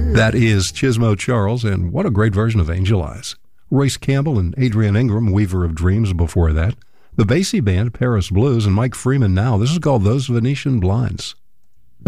That is Chismo Charles, and what a great version of Angel Eyes. Royce Campbell and Adrian Ingram, Weaver of Dreams before that. The Basie Band, Paris Blues, and Mike Freeman now. This is called Those Venetian Blinds.